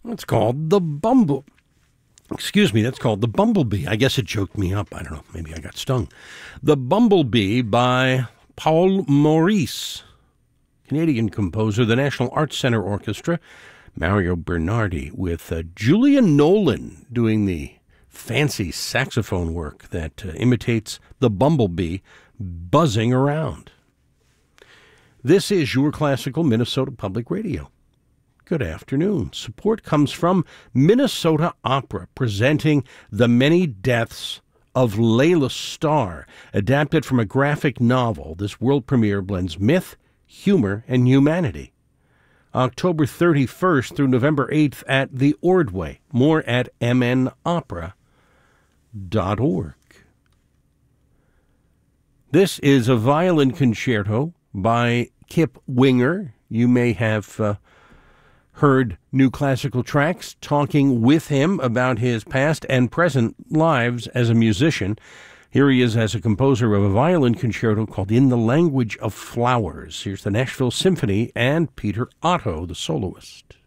It's called the Bumble. Excuse me, that's called The Bumblebee. I guess it choked me up. I don't know. Maybe I got stung. The Bumblebee by Paul Maurice, Canadian composer, the National Arts Centre Orchestra, Mario Bernardi, with Julia Nolan doing the fancy saxophone work that imitates the bumblebee buzzing around. This is your classical Minnesota Public Radio. Good afternoon. Support comes from Minnesota Opera, presenting The Many Deaths of Layla Starr, adapted from a graphic novel. This world premiere blends myth, humor, and humanity. October 31st through November 8th at the Ordway. More at mnopera.org. This is a violin concerto by Kip Winger. You may have heard New Classical Tracks talking with him about his past and present lives as a musician. Here he is as a composer of a violin concerto called In the Language of Flowers. Here's the Nashville Symphony and Peter Otto, the soloist.